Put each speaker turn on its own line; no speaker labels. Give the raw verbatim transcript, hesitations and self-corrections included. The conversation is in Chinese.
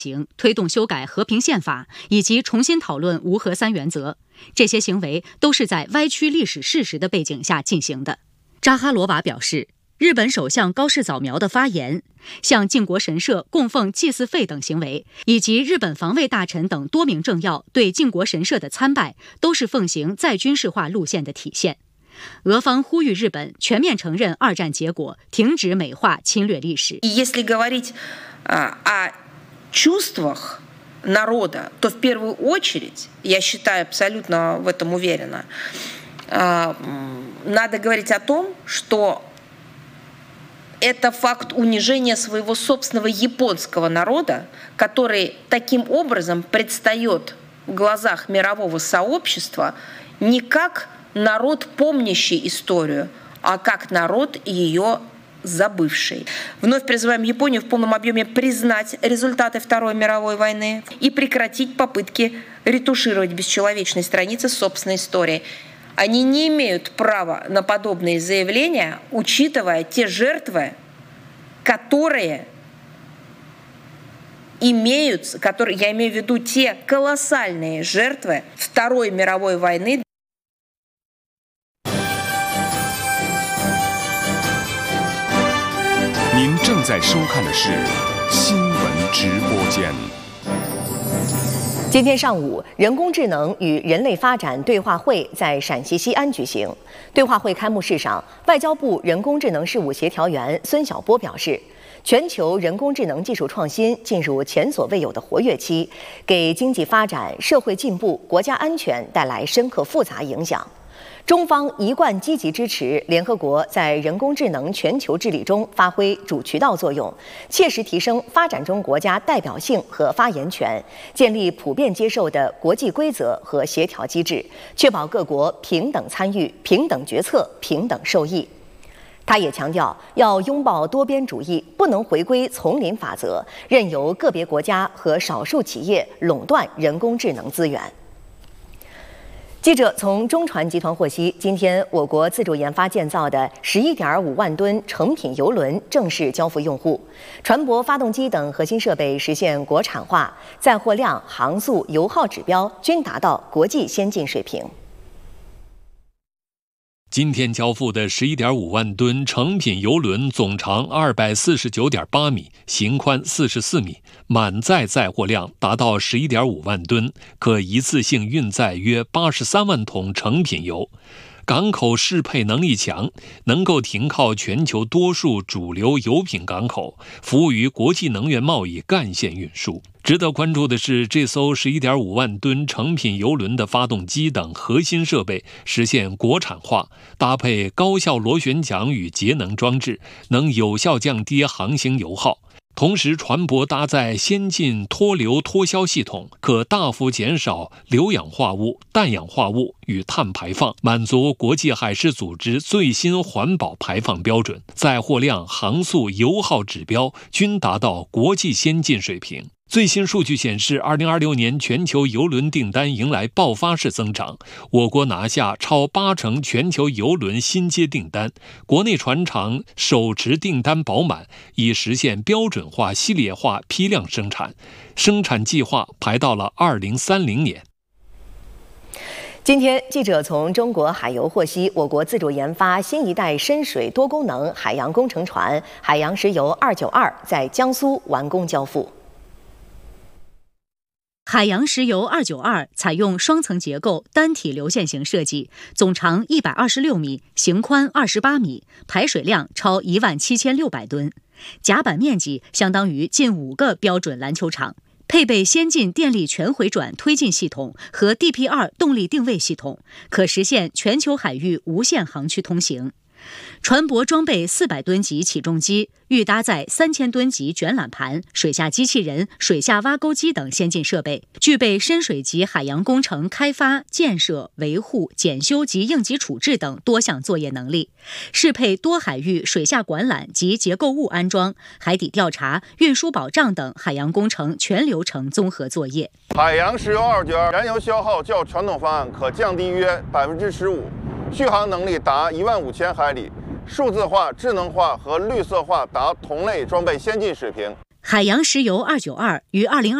行推动修改和平宪法以及重新讨论无核三原则，这些行为都是在歪曲历史事实的背景下进行的。扎哈罗娃表示，日本首相高市早苗的发言、向靖国神社供奉祭祀费等行为，以及日本防卫大臣等多名政要对靖国神社的参拜，都是奉行再军事化路线的体现。俄方呼吁日本全面承认二战结果，停止美化侵略历史。
Если говорить о чувствах народа, то в первую очередь, я считаю, абсолютно в этом уверена, надо говорить о том, что это факт унижения своего собственного японского народа, который таким образом предстает в глазах мирового сообщества не как народ, помнящий историю, а как народ ее забывший. Вновь призываем Японию в полном объеме признать результаты Второй мировой войны и прекратить попытки ретушировать бесчеловечные страницы собственной истории. Они не имеют права на подобные заявления, учитывая те жертвы, которые имеются, которые, я имею в виду те колоссальные жертвы Второй мировой войны.
您正在收看的是新闻直播间。
今天上午，人工智能与人类发展对话会在陕西西安举行。对话会开幕式上，外交部人工智能事务协调员孙晓波表示，全球人工智能技术创新进入前所未有的活跃期，给经济发展、社会进步、国家安全带来深刻复杂影响。中方一贯积极支持联合国在人工智能全球治理中发挥主渠道作用，切实提升发展中国家代表性和发言权，建立普遍接受的国际规则和协调机制，确保各国平等参与、平等决策、平等受益。他也强调，要拥抱多边主义，不能回归丛林法则，任由个别国家和少数企业垄断人工智能资源。记者从中船集团获悉，今天我国自主研发建造的十一点五万吨成品邮轮正式交付用户，船舶、发动机等核心设备实现国产化，载货量、航速、油耗指标均达到国际先进水平。
今天交付的十一点五万吨成品邮轮总长二百四十九点八米，行宽四十四米，满载载货量达到十一点五万吨，可一次性运载约八十三万桶成品油。港口适配能力强，能够停靠全球多数主流油品港口，服务于国际能源贸易干线运输。值得关注的是，这艘十一点五万吨成品邮轮的发动机等核心设备实现国产化，搭配高效螺旋桨与节能装置，能有效降低航行油耗。同时，船舶搭载先进脱硫脱硝系统，可大幅减少硫氧化物、氮氧化物与碳排放，满足国际海事组织最新环保排放标准，载货量、航速、油耗指标均达到国际先进水平。最新数据显示，二零二六年全球邮轮订单迎来爆发式增长，我国拿下超八成全球邮轮新接订单，国内船厂手持订单饱满，已实现标准化、系列化、批量生产，生产计划排到了二零三零年。
今天，记者从中国海油获悉，我国自主研发新一代深水多功能海洋工程船“海洋石油二九二”在江苏完工交付。
海洋石油二九二采用双层结构单体流线型设计，总长一百二十六米，行宽二十八米，排水量超一万七千六百吨，甲板面积相当于近五个标准篮球场，配备先进电力全回转推进系统和 D P 二 动力定位系统，可实现全球海域无限航区通行。船舶装备四百吨级起重机，预搭载三千吨级卷缆盘、水下机器人、水下挖沟机等先进设备，具备深水级海洋工程开发、建设、维护、检修及应急处置等多项作业能力，适配多海域水下管缆及结构物安装、海底调查、运输保障等海洋工程全流程综合作业。
海洋石油二九二燃油消耗较传统方案可降低约百分之十五。续航能力达一万五千海里，数字化、智能化和绿色化达同类装备先进水平。
海洋石油二九二于二零二